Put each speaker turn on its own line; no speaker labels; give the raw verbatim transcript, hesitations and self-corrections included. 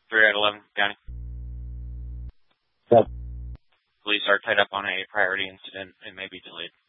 three out of eleven, County.
Yep.
Police are tied up on a priority incident and may be delayed.